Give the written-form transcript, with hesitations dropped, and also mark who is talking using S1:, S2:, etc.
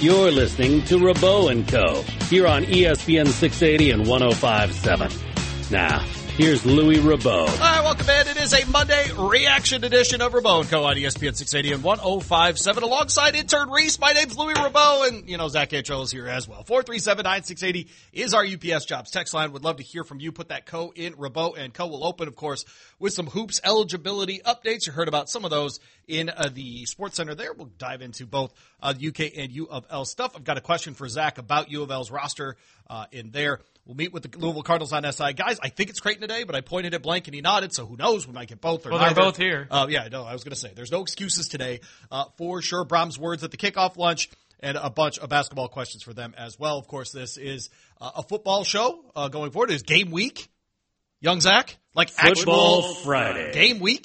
S1: You're listening to Rabot and Co. here on ESPN 680 and 105.7. Now, here's Louis Rabot.
S2: All right, welcome in. It is a Monday reaction edition of Rabot & Co. on ESPN 680 and 105.7. Alongside intern Reese, my name's Louis Rabot, and, Zach Cantrell is here as well. 437-9680 is our UPS Jobs text line. Would love to hear from you. Put that Co in Rabot & Co. Will open, of course, with some hoops eligibility updates. You heard about some of those in the Sports Center there. We'll dive into both UK and U of L stuff. I've got a question for Zach about U of L's roster in there. We'll meet with the Louisville Cardinals on SI. Guys, I think it's Creighton today, but I pointed at blank and he nodded, so who knows? We might get both or
S3: well,
S2: neither.
S3: They're both here.
S2: Yeah, no, I was going to say, there's no excuses today for sure. Brahms' words at the kickoff lunch and a bunch of basketball questions for them as well. Of course, this is a football show going forward. It is game week. Young Zach, like
S1: Football
S2: actual
S1: Friday.
S2: Game week.